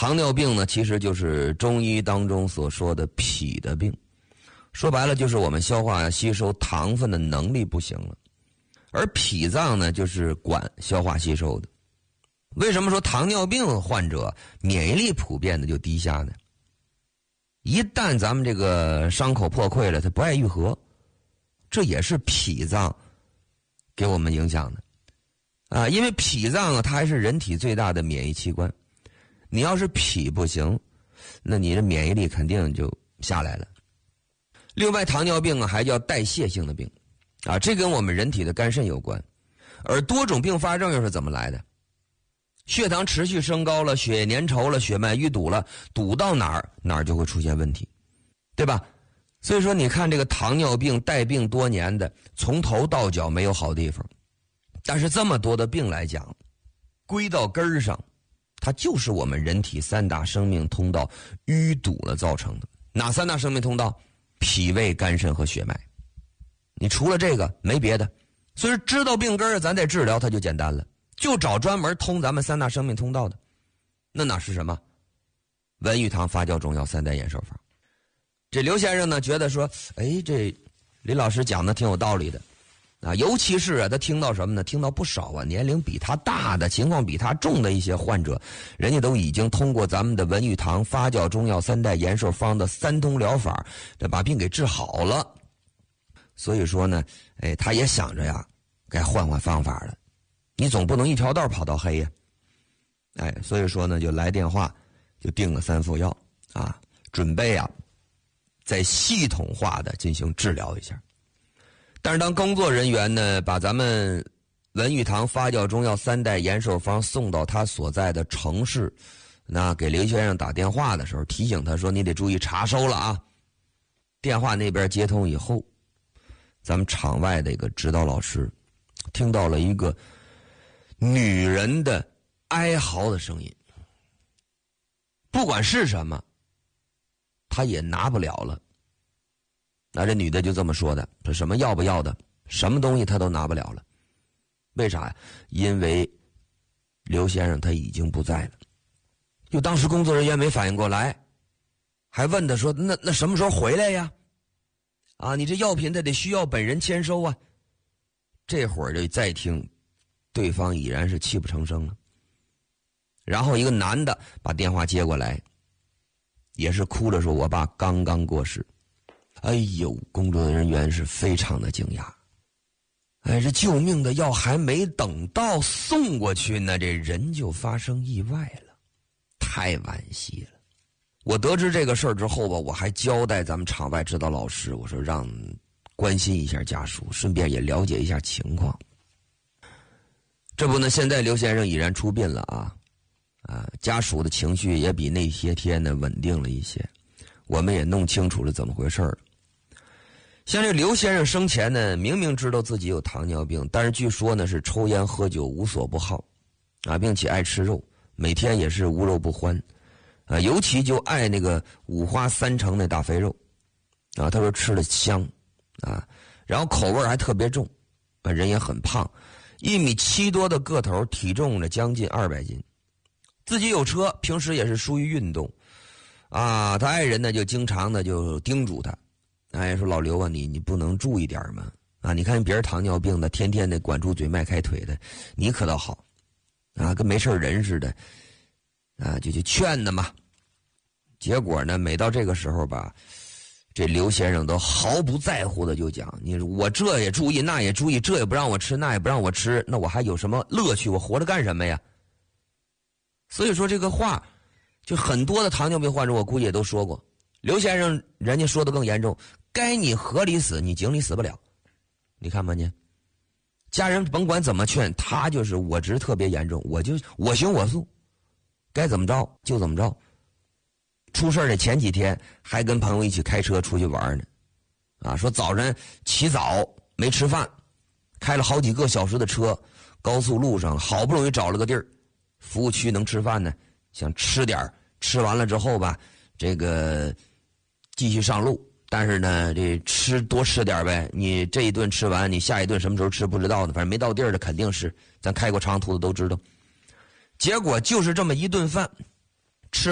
糖尿病呢，其实就是中医当中所说的脾的病，说白了就是我们消化吸收糖分的能力不行了，而脾脏呢就是管消化吸收的。为什么说糖尿病患者免疫力普遍的就低下呢？一旦咱们这个伤口破溃了，它不爱愈合，这也是脾脏给我们影响的啊。因为脾脏啊，它还是人体最大的免疫器官，你要是脾不行，那你的免疫力肯定就下来了。另外，糖尿病啊还叫代谢性的病啊，这跟我们人体的肝肾有关。而多种并发症又是怎么来的？血糖持续升高了，血液粘稠了，血脉淤堵了，堵到哪儿就会出现问题，对吧？所以说你看这个糖尿病带病多年的，从头到脚没有好地方，但是这么多的病来讲，归到根儿上，它就是我们人体三大生命通道淤堵了造成的。哪三大生命通道？脾胃肝肾和血脉。你除了这个没别的，所以知道病根儿，咱再治疗它就简单了，就找专门通咱们三大生命通道的。那哪是什么？文玉堂发酵中药3代延寿方。这刘先生呢觉得说，哎，这李老师讲的挺有道理的啊，尤其是啊，他听到什么呢？听到不少啊，年龄比他大的、情况比他重的一些患者，人家都已经通过咱们的文玉堂发酵中药3代延寿方的3通疗法，这把病给治好了。所以说呢，哎，他也想着呀，该换换方法了。你总不能一条道跑到黑呀，哎，所以说呢，就来电话，就订了3副药啊，准备啊，再系统化的进行治疗一下。但是当工作人员呢把咱们文玉堂发酵中药3代延寿方送到他所在的城市，那给刘先生打电话的时候，提醒他说：“你得注意查收了啊。”电话那边接通以后，咱们场外的一个指导老师听到了一个女人的哀嚎的声音，不管是什么，他也拿不了了。那这女的就这么说的，说什么要不要的，什么东西她都拿不了了。为啥呀？因为刘先生他已经不在了。就当时工作人员没反应过来，还问他说：“那什么时候回来呀？啊，你这药品他得需要本人签收啊。”这会儿就再听，对方已然是泣不成声了。然后一个男的把电话接过来，也是哭着说：“我爸刚刚过世。”哎呦，工作人员是非常的惊讶。哎，这救命的药还没等到送过去呢，这人就发生意外了，太惋惜了。我得知这个事儿之后吧，我还交代咱们场外指导老师，我说让关心一下家属，顺便也了解一下情况。这不呢，现在刘先生已然出殡了啊，家属的情绪也比那些天呢稳定了一些，我们也弄清楚了怎么回事了。像这刘先生生前呢，明明知道自己有糖尿病，但是据说呢是抽烟喝酒无所不好啊，并且爱吃肉，每天也是无肉不欢啊，尤其就爱那个五花3成那大肥肉啊，他说吃了香啊，然后口味还特别重啊，人也很胖，1.7米多的个头，体重呢将近200斤，自己有车，平时也是疏于运动啊，他爱人呢就经常的就叮嘱他，哎，说老刘啊，你不能注意点吗？啊，你看别人糖尿病的，天天的管住嘴迈开腿的，你可倒好，啊，跟没事人似的，啊，就劝他嘛。结果呢，每到这个时候吧，这刘先生都毫不在乎的就讲：“我这也注意，那也注意，这也不让我吃，那也不让我吃，那我还有什么乐趣？我活着干什么呀？”所以说这个话，就很多的糖尿病患者，我估计也都说过。刘先生人家说的更严重，该你河里死，你井里死不了。你看吧你，家人甭管怎么劝，他就是我只是特别严重，我行我素，该怎么着就怎么着。出事的前几天还跟朋友一起开车出去玩呢，啊，说早晨起早没吃饭，开了好几个小时的车，高速路上好不容易找了个地儿，服务区能吃饭呢，想吃点，吃完了之后吧，这个继续上路，但是呢，这多吃点呗。你这一顿吃完，你下一顿什么时候吃不知道呢？反正没到地儿的肯定是，咱开过长途的都知道。结果就是这么一顿饭，